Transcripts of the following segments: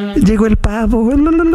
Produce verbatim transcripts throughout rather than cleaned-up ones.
Llegó el pavo.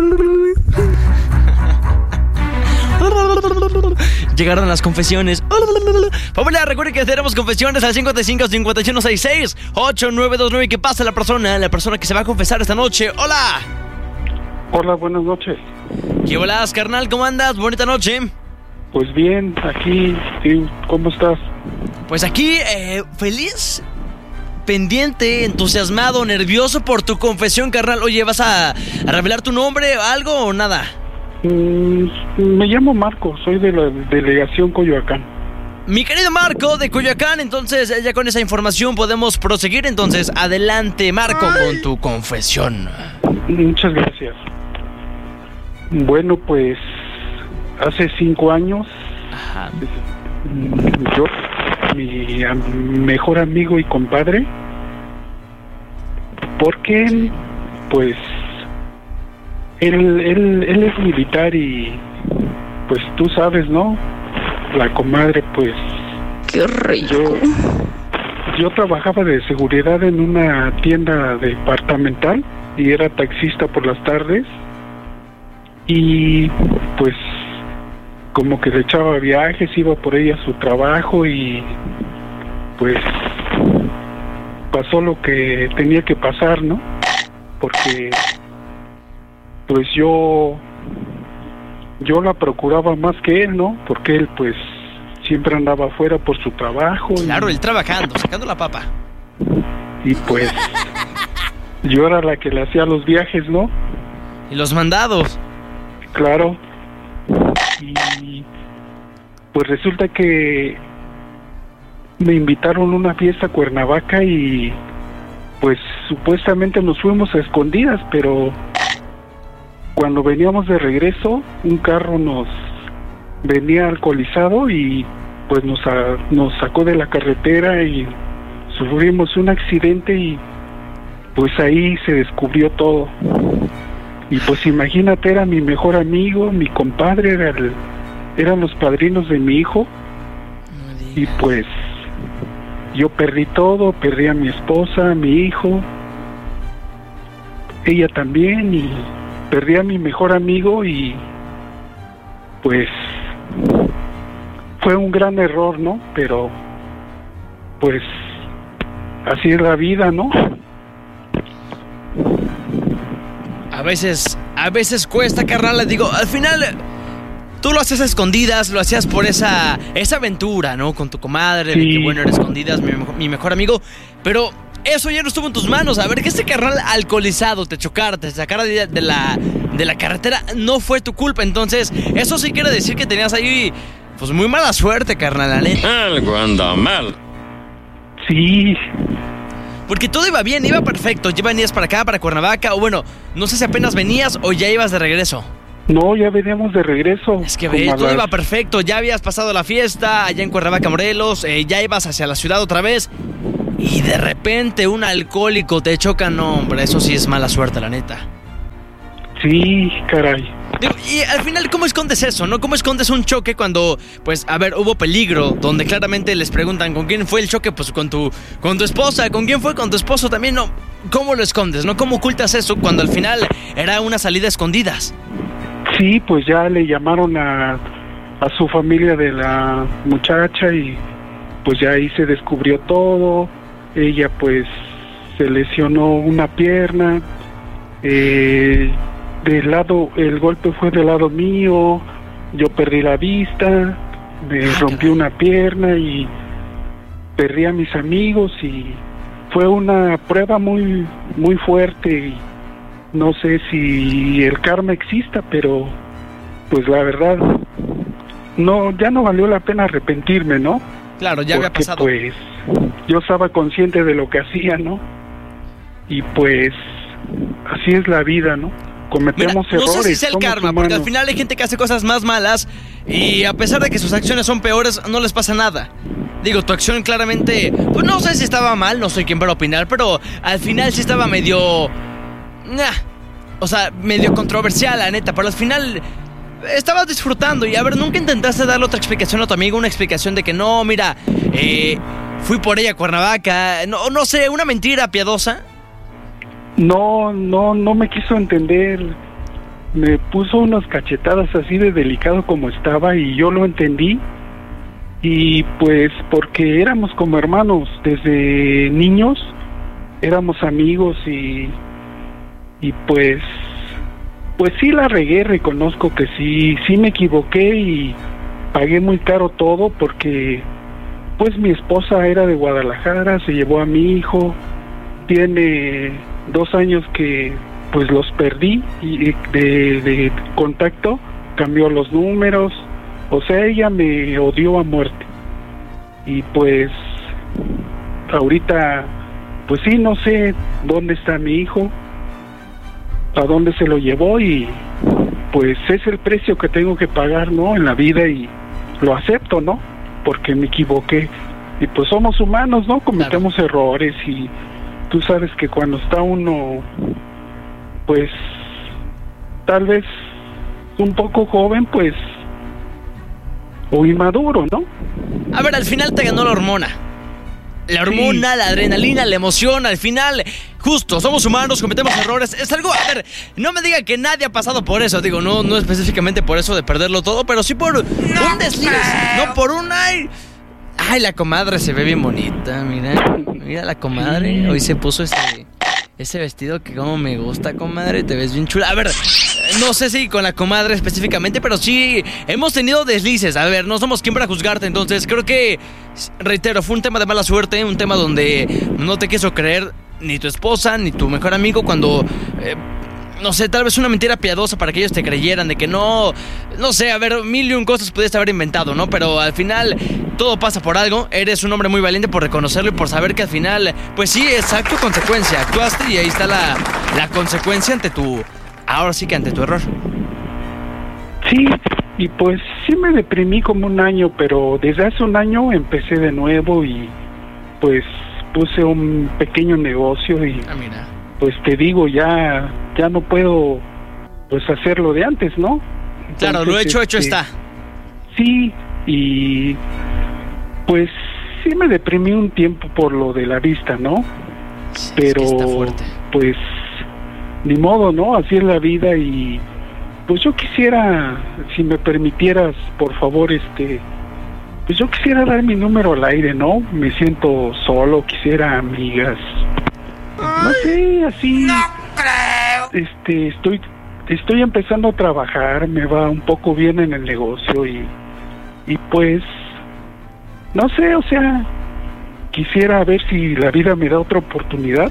Llegaron las confesiones. Familia, recuerden que tenemos confesiones al cincuenta y cinco, cincuenta y uno, sesenta y seis, ochenta y nueve veintinueve. ¿Qué pasa la persona? La persona que se va a confesar esta noche. ¡Hola! Hola, buenas noches. ¿Qué volás, carnal? ¿Cómo andas? Bonita noche. Pues bien, aquí, sí, ¿cómo estás? Pues aquí, eh, feliz, pendiente, entusiasmado, nervioso por tu confesión, carnal. Oye, ¿vas a, a revelar tu nombre, algo o nada? Mm, me llamo Marco, soy de la delegación Coyoacán. Mi querido Marco de Coyoacán, entonces ya con esa información podemos proseguir. Entonces, adelante, Marco, con tu confesión. Muchas gracias. Bueno, pues hace cinco años, Ajá. yo, mi am- mejor amigo y compadre, porque pues él, él, él es militar y pues tú sabes, ¿no? La comadre, pues Qué rico. yo, yo trabajaba de seguridad en una tienda departamental y era taxista por las tardes y pues como que le echaba viajes, iba por ella a su trabajo y pues pasó lo que tenía que pasar, ¿no? Porque pues yo yo la procuraba más que él, ¿no? Porque él pues siempre andaba afuera por su trabajo. Claro, y, él trabajando, sacando la papa. y pues yo era la que le hacía los viajes, ¿no? Y los mandados. Claro. Y pues resulta que me invitaron a una fiesta a Cuernavaca y pues supuestamente nos fuimos a escondidas, pero cuando veníamos de regreso un carro nos venía alcoholizado y pues nos, a, nos sacó de la carretera y sufrimos un accidente y pues ahí se descubrió todo. Y pues imagínate, era mi mejor amigo, mi compadre, era el, eran los padrinos de mi hijo. Y pues yo perdí todo, perdí a mi esposa, a mi hijo, ella también, y perdí a mi mejor amigo y pues fue un gran error, ¿no? Pero pues así es la vida, ¿no? A veces, a veces cuesta, carnal. Les digo, al final tú lo haces a escondidas, lo hacías por esa esa aventura, ¿no? Con tu comadre, Sí. de que bueno, eres escondidas, mi, mejo- mi mejor amigo. Pero eso ya no estuvo en tus manos. A ver, que este carnal alcoholizado te chocara, te sacara de, de la, de la carretera, no fue tu culpa. Entonces, eso sí quiere decir que tenías ahí, pues, muy mala suerte, carnal, la neta. Algo anda mal. Sí, Porque todo iba bien, iba perfecto. Ya venías para acá, para Cuernavaca, o bueno, no sé si apenas venías o ya ibas de regreso. no, ya veníamos de regreso. Es que como ve, a todo las- iba perfecto. Ya habías pasado la fiesta allá en Cuernavaca, Morelos, eh, ya ibas hacia la ciudad otra vez. Y de repente un alcohólico te choca. No, hombre, eso sí es mala suerte, la neta. Sí, caray. Digo, y al final, ¿cómo escondes eso, no? ¿Cómo escondes un choque cuando, pues, a ver, hubo peligro? Donde claramente les preguntan con quién fue el choque, pues con tu, con tu esposa. ¿Con quién fue? Con tu esposo también, ¿no? ¿Cómo lo escondes, no? ¿Cómo ocultas eso cuando al final era una salida a escondidas? Sí, pues ya le llamaron a, a su familia de la muchacha y pues ya ahí se descubrió todo. Ella pues se lesionó una pierna, eh, del lado, el golpe fue del lado mío, yo perdí la vista, me rompí una pierna y perdí a mis amigos y fue una prueba muy muy fuerte y no sé si el karma exista, pero pues la verdad no, ya no valió la pena arrepentirme, ¿no? Claro, ya había Porque, pasado. pues yo estaba consciente de lo que hacía, ¿no? Y pues así es la vida, ¿no? Mira, Cometemos no errores. sé si sea el somos karma, porque al humanos. final hay gente que hace cosas más malas y a pesar de que sus acciones son peores, no les pasa nada. Digo, tu acción claramente, pues no sé si estaba mal, no soy quien para opinar, pero al final sí estaba medio... nah, o sea, medio controversial, la neta, pero al final estabas disfrutando y a ver, ¿nunca intentaste darle otra explicación a tu amigo? Una explicación de que no, mira, eh, fui por ella a Cuernavaca, no, no sé, una mentira piadosa. no, no, no me quiso entender. Me puso unas cachetadas así de delicado como estaba y yo lo entendí. Y pues porque éramos como hermanos desde niños, éramos amigos y y pues pues sí la regué, reconozco que sí, sí me equivoqué y pagué muy caro todo porque pues mi esposa era de Guadalajara, se llevó a mi hijo, tiene dos años que pues los perdí y de, de contacto, cambió los números, o sea, ella me odió a muerte. Y pues ahorita pues sí, no sé dónde está mi hijo, a dónde se lo llevó y pues es el precio que tengo que pagar, ¿no? En la vida y lo acepto, ¿no? Porque me equivoqué y pues somos humanos, ¿no? Cometemos claro. errores y tú sabes que cuando está uno pues tal vez un poco joven, pues o inmaduro, ¿no? A ver, al final te ganó la hormona. La hormona, sí. La adrenalina, la emoción, al final, justo, somos humanos, cometemos errores. Es algo, a ver, no me digan que nadie ha pasado por eso. Digo, no, no específicamente por eso de perderlo todo, pero sí por no un desliz, no por un ay. Ay, la comadre se ve bien bonita, mira. Mira la comadre, hoy se puso ese, ese vestido que como me gusta, comadre, te ves bien chula. A ver, no sé si con la comadre específicamente, pero sí hemos tenido deslices. A ver, no somos quien para juzgarte, entonces creo que, reitero, fue un tema de mala suerte, un tema donde no te quiso creer ni tu esposa ni tu mejor amigo cuando, eh, no sé, tal vez una mentira piadosa para que ellos te creyeran, de que no, no sé, a ver, mil y un cosas pudiste haber inventado, ¿no? Pero al final todo pasa por algo, eres un hombre muy valiente por reconocerlo y por saber que al final, pues sí, es acto consecuencia, actuaste y ahí está la, la consecuencia ante tu, ahora sí que ante tu error. Sí, y pues sí me deprimí como un año, pero desde hace un año empecé de nuevo y pues puse un pequeño negocio y ah, mira. Pues te digo, ya ya no puedo pues hacerlo de antes, ¿no? Entonces, claro, lo hecho, este, hecho está. Sí, y pues sí me deprimí un tiempo por lo de la vista, ¿no? Sí, pero es que está fuerte. Pues ni modo, ¿no? Así es la vida y pues yo quisiera, si me permitieras, por favor, este, pues yo quisiera dar mi número al aire, ¿no? Me siento solo, quisiera amigas. No sé, así. No creo. Este, estoy, estoy empezando a trabajar, me va un poco bien en el negocio y, y pues, no sé, o sea, quisiera ver si la vida me da otra oportunidad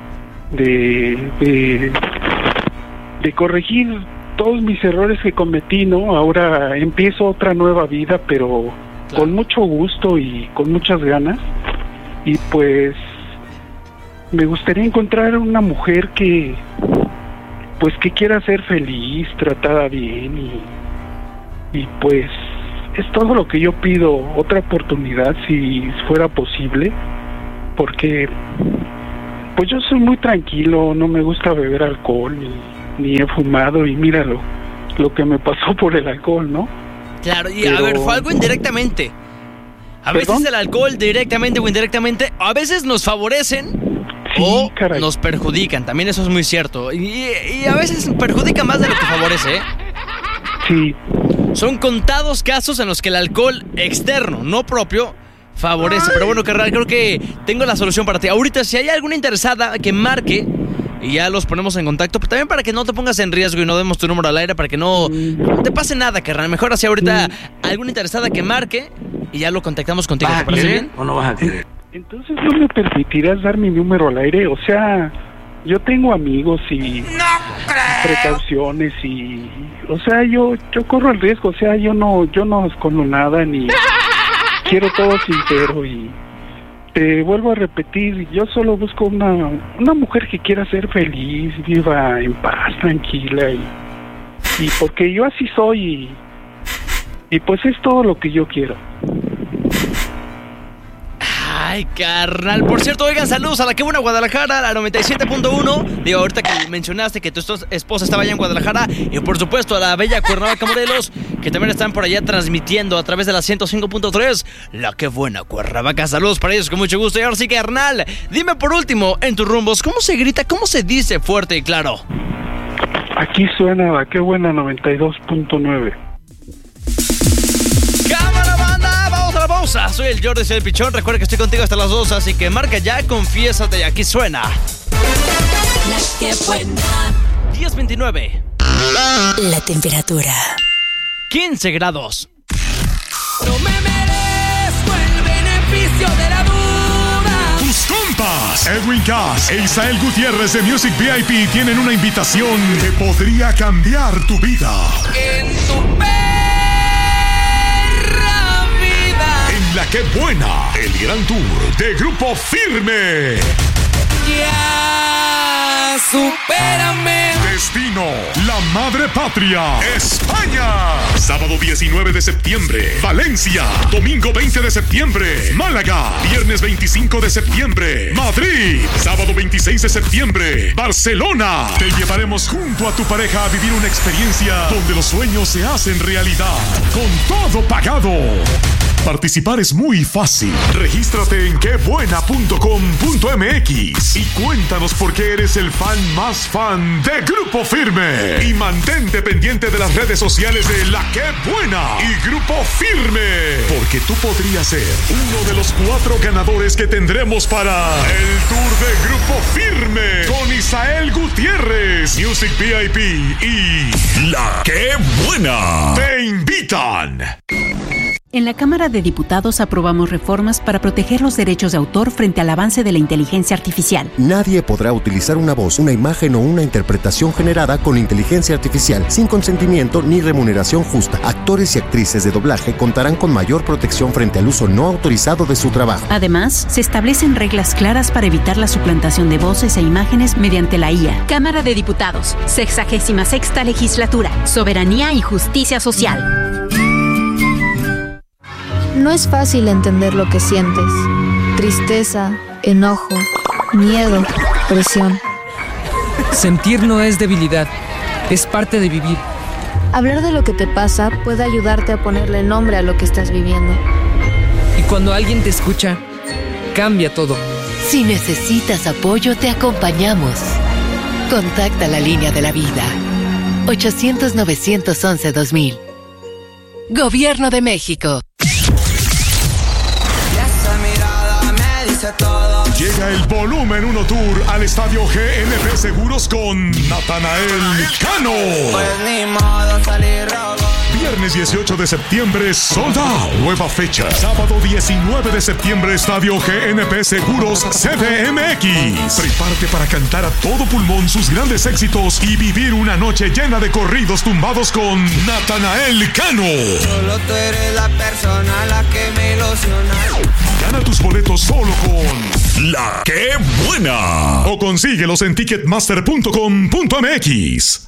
de, de, de corregir todos mis errores que cometí, ¿no? Ahora empiezo otra nueva vida, pero claro, con mucho gusto y con muchas ganas. Y pues me gustaría encontrar una mujer que pues que quiera ser feliz, tratada bien y, y pues es todo lo que yo pido, otra oportunidad si fuera posible, porque pues yo soy muy tranquilo, no me gusta beber alcohol ni, ni he fumado y míralo, lo que me pasó por el alcohol, ¿no? Claro, y Pero... a ver, fue algo indirectamente. A ¿Perdón? veces el alcohol directamente o indirectamente, a veces nos favorecen sí, o caray. nos perjudican, también eso es muy cierto. Y, y a veces perjudica más de lo que favorece, ¿eh? Sí. Son contados casos en los que el alcohol externo, no propio, favorece. Pero bueno, carnal, creo que tengo la solución para ti. Ahorita, si hay alguna interesada que marque, y ya los ponemos en contacto, pero también para que no te pongas en riesgo y no demos tu número al aire, para que no mm. te pase nada, carnal. Mejor así ahorita, mm. alguna interesada que marque y ya lo contactamos contigo. ¿Te parece bien? ¿O no vas a querer? Entonces, ¿no me permitirás dar mi número al aire? O sea, yo tengo amigos y no precauciones y... O sea, yo yo corro el riesgo, o sea, yo no yo no escondo nada ni quiero todo sincero y te vuelvo a repetir, yo solo busco una una mujer que quiera ser feliz, viva en paz, tranquila y, y porque yo así soy y, y pues es todo lo que yo quiero. Ay, carnal. Por cierto, oigan, saludos a la que buena Guadalajara, la noventa y siete punto uno. Digo, ahorita que mencionaste que tu esposa estaba allá en Guadalajara. Y por supuesto a la bella Cuernavaca, Morelos, que también están por allá transmitiendo a través de la ciento cinco punto tres. La que buena Cuernavaca. Saludos para ellos con mucho gusto. Y ahora sí, carnal, dime por último, en tus rumbos, ¿cómo se grita, cómo se dice fuerte y claro? Aquí suena la que buena noventa y dos punto nueve. ¡Cámara, banda! ¡Vamos a la pausa! Soy el Jordi, soy el Pichón. Recuerda que estoy contigo hasta las dos, así que marca ya, confiésate. Aquí suena La que buena. diez veintinueve. La temperatura. quince grados. No me merezco el beneficio de la duda. Tus compas, Edwin Cass e Isael Gutiérrez de Music V I P tienen una invitación que podría cambiar tu vida. En tu perra vida. En La Que Buena, el gran tour de Grupo Firme. Ya, supérame. Destino, la madre patria, España. Sábado diecinueve de septiembre, Valencia. Domingo veinte de septiembre, Málaga. Viernes veinticinco de septiembre, Madrid. Sábado veintiséis de septiembre, Barcelona. Te llevaremos junto a tu pareja a vivir una experiencia donde los sueños se hacen realidad. Con todo pagado. Participar es muy fácil. Regístrate en que buena punto com punto m x y cuéntanos por qué eres el fan más fan de Grupo Firme. Y mantente pendiente de las redes sociales de La Que Buena y Grupo Firme, porque tú podrías ser uno de los cuatro ganadores que tendremos para el tour de Grupo Firme con Isael Gutiérrez, Music V I P y La Que Buena. Te invitan. En la Cámara de Diputados aprobamos reformas para proteger los derechos de autor frente al avance de la inteligencia artificial. Nadie podrá utilizar una voz, una imagen o una interpretación generada con inteligencia artificial sin consentimiento ni remuneración justa. Actores y actrices de doblaje contarán con mayor protección frente al uso no autorizado de su trabajo. Además, se establecen reglas claras para evitar la suplantación de voces e imágenes mediante la I A. Cámara de Diputados, sexagésima sexta legislatura, soberanía y justicia social. No es fácil entender lo que sientes. Tristeza, enojo, miedo, presión. Sentir no es debilidad, es parte de vivir. Hablar de lo que te pasa puede ayudarte a ponerle nombre a lo que estás viviendo. Y cuando alguien te escucha, cambia todo. Si necesitas apoyo, te acompañamos. Contacta la línea de la vida. ochocientos, novecientos once, dos mil. Gobierno de México. Llega el Volumen uno Tour al Estadio G N P Seguros con Natanael Cano. Pues ni modo salir robo. Viernes dieciocho de septiembre, sold out. Nueva fecha. Sábado diecinueve de septiembre, Estadio G N P Seguros C D M X. Prepárate para cantar a todo pulmón sus grandes éxitos y vivir una noche llena de corridos tumbados con Natanael Cano. Solo tú eres la persona a la que me ilusiona. Gana tus boletos solo con La Que Buena. O consíguelos en ticketmaster punto com punto m x.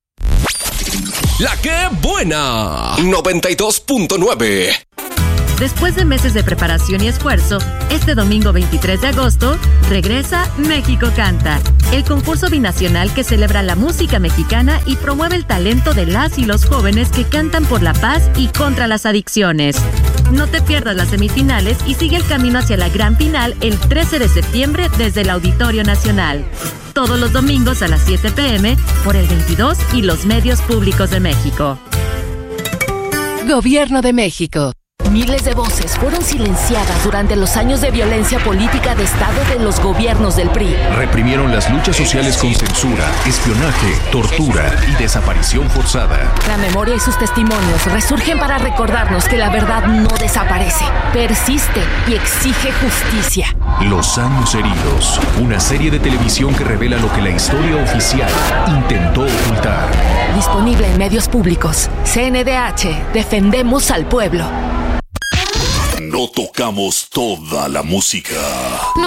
La Que Buena noventa y dos punto nueve. Después de meses de preparación y esfuerzo, este domingo veintitrés de agosto regresa México Canta, el concurso binacional que celebra la música mexicana y promueve el talento de las y los jóvenes que cantan por la paz y contra las adicciones. No te pierdas las semifinales y sigue el camino hacia la gran final el trece de septiembre desde el Auditorio Nacional. Todos los domingos a las siete p m por el veintidós y los medios públicos de México. Gobierno de México. Miles de voces fueron silenciadas durante los años de violencia política de Estado de los gobiernos del P R I. Reprimieron las luchas sociales con censura, espionaje, tortura y desaparición forzada. La memoria y sus testimonios resurgen para recordarnos que la verdad no desaparece, persiste y exige justicia. Los años heridos, una serie de televisión que revela lo que la historia oficial intentó ocultar. Disponible en medios públicos. C N D H, defendemos al pueblo. No tocamos toda la música. No